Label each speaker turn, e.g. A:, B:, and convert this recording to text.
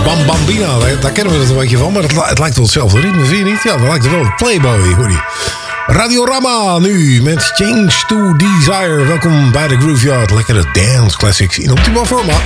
A: Bam Bambina, daar kennen we het een beetje van. Maar het lijkt wel hetzelfde ritme, vind je niet? Ja, dat lijkt het wel. Playboy, hoor je. Radiorama nu met Change to Desire. Welkom bij de Grooveyard. Lekkere dance classics in optimaal formaat.